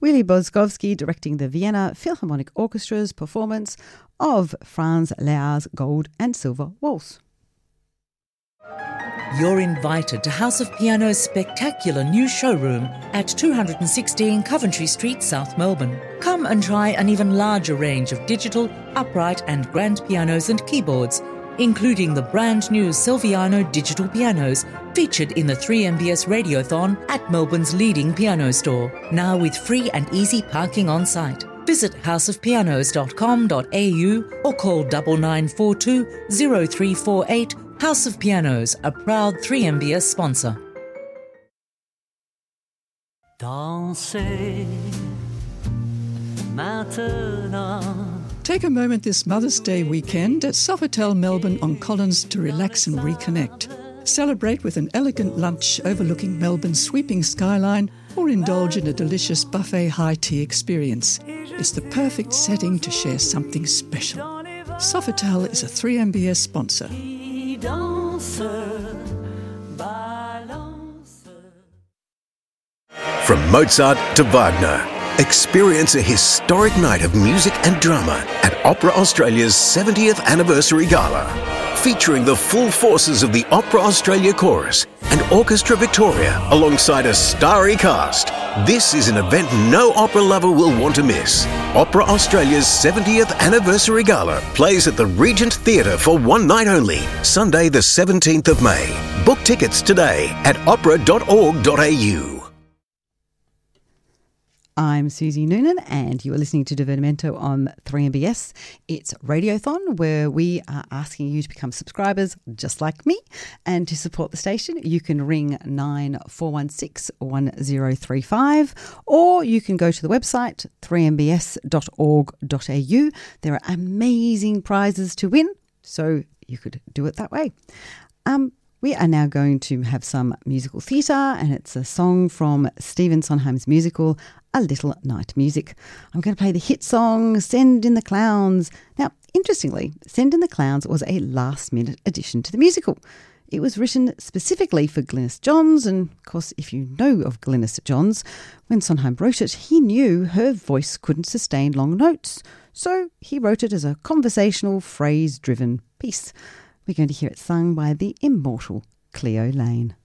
Willy Boskovsky directing the Vienna Philharmonic Orchestra's performance of Franz Lehr's Gold and Silver Waltz. You're invited to House of Piano's spectacular new showroom at 216 Coventry Street, South Melbourne. Come and try an even larger range of digital, upright and grand pianos and keyboards, including the brand new Silviano digital pianos featured in the 3MBS Radiothon at Melbourne's leading piano store, now with free and easy parking on site. Visit houseofpianos.com.au or call 9942 0348. House of Pianos, a proud 3MBS sponsor. Dansez maintenant. Take a moment this Mother's Day weekend at Sofitel Melbourne on Collins to relax and reconnect. Celebrate with an elegant lunch overlooking Melbourne's sweeping skyline or indulge in a delicious buffet high tea experience. It's the perfect setting to share something special. Sofitel is a 3MBS sponsor. From Mozart to Wagner, experience a historic night of music and drama at Opera Australia's 70th Anniversary Gala, featuring the full forces of the Opera Australia Chorus and Orchestra Victoria alongside a starry cast. This is an event no opera lover will want to miss. Opera Australia's 70th Anniversary Gala plays at the Regent Theatre for one night only, Sunday the 17th of May. Book tickets today at opera.org.au. I'm Susie Noonan and you are listening to Divertimento on 3MBS. It's Radiothon, where we are asking you to become subscribers just like me, and to support the station you can ring 9416 1035 or you can go to the website 3mbs.org.au. There are amazing prizes to win, so you could do it that way. We are now going to have some musical theatre, and it's a song from Stephen Sondheim's musical A Little Night Music. I'm going to play the hit song Send in the Clowns. Now, interestingly, Send in the Clowns was a last-minute addition to the musical. It was written specifically for Glynis Johns, and of course, if you know of Glynis Johns, when Sondheim wrote it, he knew her voice couldn't sustain long notes, so he wrote it as a conversational, phrase-driven piece. We're going to hear it sung by the immortal Cleo Lane.